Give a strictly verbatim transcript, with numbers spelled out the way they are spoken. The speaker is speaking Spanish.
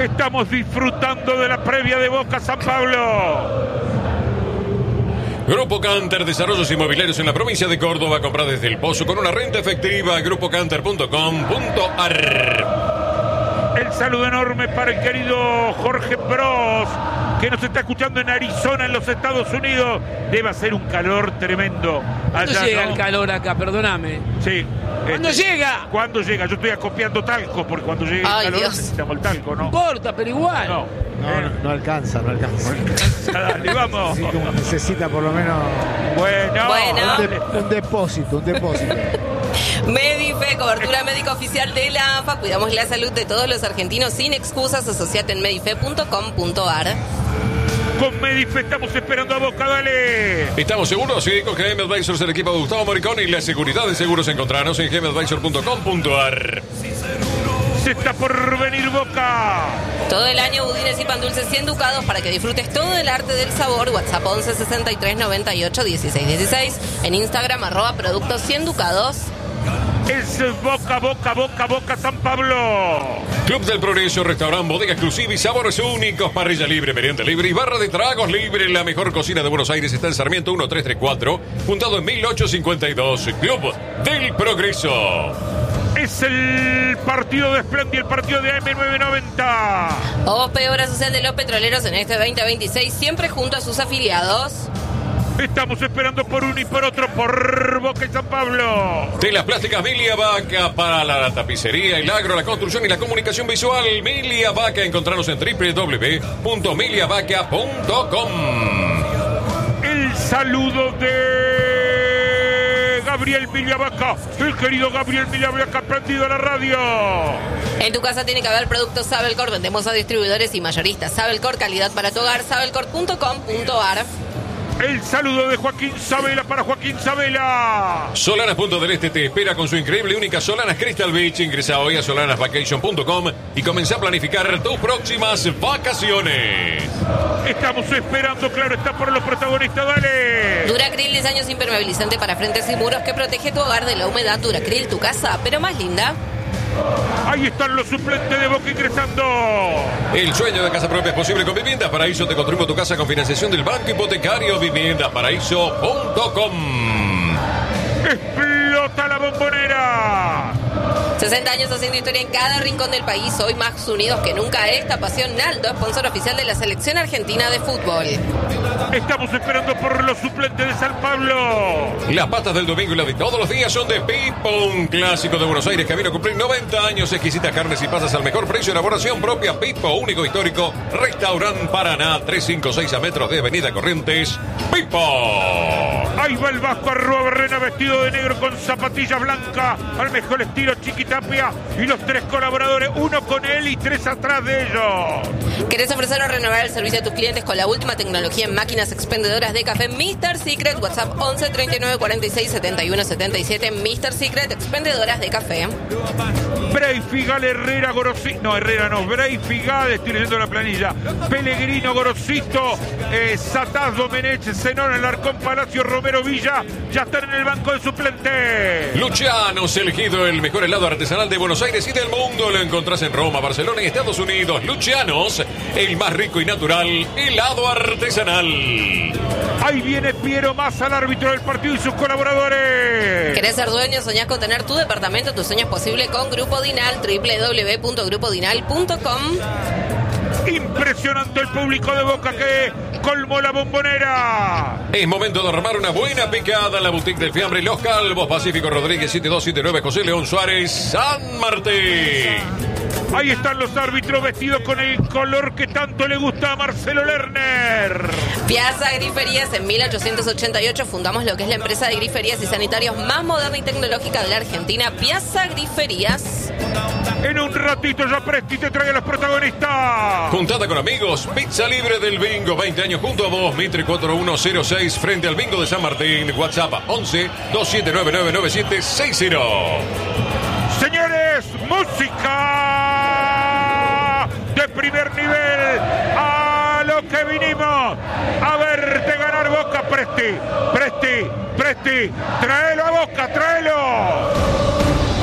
Estamos disfrutando de la previa de Boca San Pablo. Grupo Canter, desarrollos inmobiliarios en la provincia de Córdoba. Compra desde El Pozo con una renta efectiva. grupo canter punto com punto a r. El saludo enorme para el querido Jorge Bros, que nos está escuchando en Arizona, en los Estados Unidos. Debe hacer un calor tremendo allá. ¿Cuándo llega ¿no? el calor acá? Perdóname. Sí. ¿Cuándo este, llega? ¿Cuándo llega? Yo estoy acopiando talco, porque cuando llegue Ay, el calor Dios. necesitamos el talco, ¿no? No importa, pero igual. No. No, no, no alcanza, no alcanza. Dale, vamos. Sí, como necesita por lo menos Bueno. Bueno. un, de- un depósito, un depósito. Medife, cobertura médica oficial de la A F A. Cuidamos la salud de todos los argentinos sin excusas. Asociate en medife punto com punto a r. Con Medife estamos esperando a Boca, dale. ¿Estamos seguros? Sí, con G M Advisors, el equipo de Gustavo Moricón y la seguridad de seguros. Encontrarnos en g m advisor punto com punto a r. Se está por venir Boca. Todo el año budines y pan dulces cien ducados para que disfrutes todo el arte del sabor. WhatsApp once sesenta y tres noventa y ocho dieciséis dieciséis. En Instagram arroba productos cien ducados. Es Boca, Boca, Boca, Boca San Pablo. Club del Progreso, restaurante, bodega exclusiva y sabores únicos, parrilla libre, merienda libre y barra de tragos libre. La mejor cocina de Buenos Aires está en Sarmiento mil trescientos treinta y cuatro, fundado en mil ochocientos cincuenta y dos. Club del Progreso. Es el partido de Splendid, el partido de A M novecientos noventa. O P, obra social de los petroleros en este veinte veintiséis, siempre junto a sus afiliados. Estamos esperando por uno y por otro, por Boca y San Pablo. Telas plásticas Milia Vaca para la tapicería, el agro, la construcción y la comunicación visual. Milia Vaca, encontrarnos en w w w punto milia vaca punto com. El saludo de Gabriel Miliavaca, el querido Gabriel Miliavaca, prendido a la radio. En tu casa tiene que haber productos Sabelcor. Vendemos a distribuidores y mayoristas. Sabelcor, calidad para tu hogar. sabelcor punto com punto a r. El saludo de Joaquín Sabela para Joaquín Sabela. Solanas Punto del Este te espera con su increíble y única Solanas Crystal Beach. Ingresa hoy a solanas vacation punto com y comienza a planificar tus próximas vacaciones. Estamos esperando, claro, está por los protagonistas, dale. Duracril, diez años impermeabilizante para frentes y muros que protege tu hogar de la humedad. Duracril, tu casa, pero más linda. Ahí están los suplentes de Boca ingresando. El sueño de casa propia es posible con Viviendas Paraíso. Te construimos tu casa con financiación del Banco Hipotecario. viviendas paraíso punto com. Explota la bombonera. sesenta años haciendo historia en cada rincón del país. Hoy más unidos que nunca. Esta pasión, Naldo, sponsor oficial de la selección argentina de fútbol. Estamos esperando por los suplentes de San Pablo. Las pastas del domingo y las de todos los días son de Pipo, un clásico de Buenos Aires que vino a cumplir noventa años. Exquisitas carnes y pastas al mejor precio. Elaboración propia. Pipo, único histórico. Restaurant Paraná, trescientos cincuenta y seis a metros de Avenida Corrientes. Pipo. Ahí va el Vasco Arrua Barrena vestido de negro con zapatillas blancas. Al mejor estilo Chiquitapia. Y los tres colaboradores, uno con él y tres atrás de ellos. ¿Querés ofrecer o renovar el servicio a tus clientes con la última tecnología en máquinas expendedoras de café? míster Secret, WhatsApp once treinta y nueve cuarenta y seis setenta y uno setenta y siete. míster Secret, expendedoras de café. Bray Figal, Herrera, Gorosito. No, Herrera no. Bray Figal, estoy leyendo la planilla. Pellegrino, Gorosito, eh, Sataz, Domenech, Zenón, Alarcón, Palacio, Romero, Villa. Ya están en el banco de suplentes. Lucianos, elegido el mejor helado artesanal de Buenos Aires y del mundo. Lo encontrás en Roma, Barcelona y Estados Unidos. Lucianos, el más rico y natural helado artesanal. Ahí viene Piero Massa, el árbitro del partido, y sus colaboradores. ¿Querés ser dueño? ¿Soñás con tener tu departamento? Tu sueño es posible con Grupo Dinal, w w w punto grupo dinal punto com. Impresionante el público de Boca que colmó la bombonera. Es momento de armar una buena picada en la boutique del fiambre Los Calvos, Pacífico Rodríguez siete dos siete nueve, José León Suárez, San Martín. Ahí están los árbitros vestidos con el color que tanto le gusta a Marcelo Lerner. Piazza Griferías, en mil ochocientos ochenta y ocho fundamos lo que es la empresa de griferías y sanitarios más moderna y tecnológica de la Argentina, Piazza Griferías. En un ratito ya Presti te trae a los protagonistas. Juntada con amigos, pizza libre del bingo, veinte años junto a vos, Mitre cuatro uno cero seis, frente al bingo de San Martín. WhatsApp once dos siete nueve nueve nueve siete seis cero. Señores, música de primer nivel. A lo que vinimos, a verte ganar Boca. Presti, Presti, Presti, tráelo a Boca, tráelo.